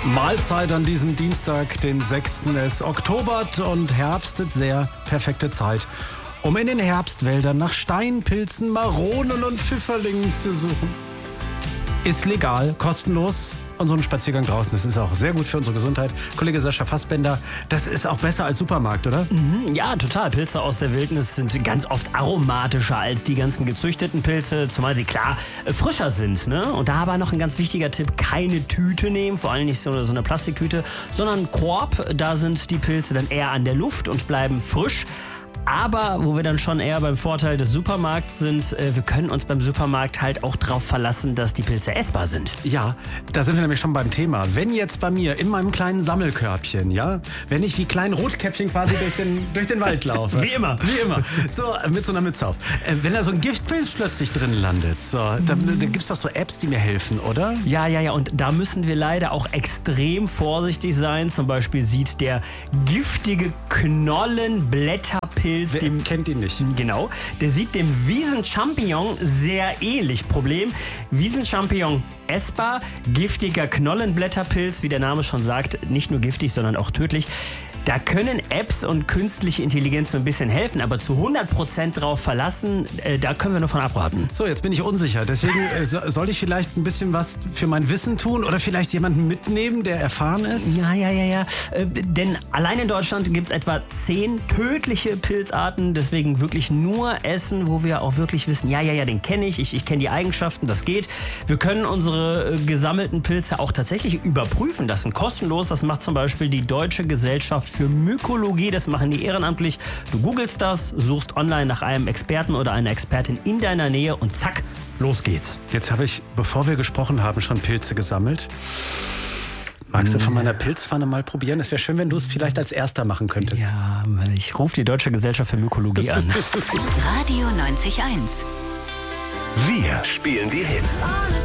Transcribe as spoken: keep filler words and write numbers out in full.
Mahlzeit an diesem Dienstag, den sechsten Es oktobert und herbstet sehr. Perfekte Zeit, um in den Herbstwäldern nach Steinpilzen, Maronen und Pfifferlingen zu suchen. Ist legal, kostenlos. Und so ein Spaziergang draußen, das ist auch sehr gut für unsere Gesundheit. Kollege Sascha Fassbender, das ist auch besser als Supermarkt, oder? Mhm, ja, total. Pilze aus der Wildnis sind ganz oft aromatischer als die ganzen gezüchteten Pilze, zumal sie klar äh, frischer sind. Ne? Und da aber noch ein ganz wichtiger Tipp, keine Tüte nehmen, vor allem nicht so eine, so eine Plastiktüte, sondern Korb. Da sind die Pilze dann eher an der Luft und bleiben frisch. Aber wo wir dann schon eher beim Vorteil des Supermarkts sind, äh, wir können uns beim Supermarkt halt auch darauf verlassen, dass die Pilze essbar sind. Ja, da sind wir nämlich schon beim Thema. Wenn jetzt bei mir in meinem kleinen Sammelkörbchen, ja, wenn ich wie klein Rotkäppchen quasi durch den, durch den Wald laufe. Wie immer. Wie immer. So, mit so einer Mütze auf. Äh, wenn da so ein Giftpilz plötzlich drin landet, so, da, da gibt es doch so Apps, die mir helfen, oder? Ja, ja, ja. Und da müssen wir leider auch extrem vorsichtig sein. Zum Beispiel sieht der giftige Knollenblätterpilz Wer dem kennt ihn nicht? Genau, der sieht dem Wiesenchampignon sehr ähnlich. Problem, Wiesenchampignon essbar, giftiger Knollenblätterpilz, wie der Name schon sagt, nicht nur giftig, sondern auch tödlich. Da können Apps und künstliche Intelligenz so ein bisschen helfen, aber zu hundert Prozent drauf verlassen, äh, da können wir nur von abraten. So, jetzt bin ich unsicher. Deswegen äh, so, soll ich vielleicht ein bisschen was für mein Wissen tun oder vielleicht jemanden mitnehmen, der erfahren ist? Ja, ja, ja, ja. Äh, denn allein in Deutschland gibt es etwa zehn tödliche Pilzarten. Deswegen wirklich nur essen, wo wir auch wirklich wissen, ja, ja, ja, den kenne ich, ich, ich kenne die Eigenschaften, das geht. Wir können unsere äh, gesammelten Pilze auch tatsächlich überprüfen lassen. Kostenlos, das macht zum Beispiel die Deutsche Gesellschaft für Mykologie, das machen die ehrenamtlich. Du googelst das, suchst online nach einem Experten oder einer Expertin in deiner Nähe und zack, los geht's. Jetzt habe ich, bevor wir gesprochen haben, schon Pilze gesammelt. Magst du von meiner Pilzpfanne mal probieren? Es wäre schön, wenn du es vielleicht als Erster machen könntest. Ja, ich rufe die Deutsche Gesellschaft für Mykologie an. Radio neunzig Komma eins. Wir spielen die Hits.